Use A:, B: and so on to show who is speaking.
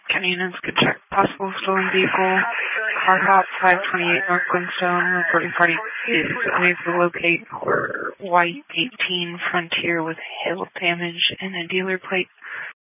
A: County units could check possible stolen vehicle. Car Hop 528 North Glenstone. Reporting party is unable to locate White 18 Frontier with hail damage and a dealer plate